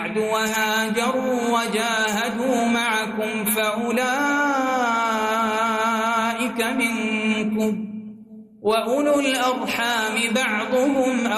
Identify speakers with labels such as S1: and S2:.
S1: بعد وهاجروا وجاهدوا معكم فأولئك منكم، وأولو الأرحام بعضهم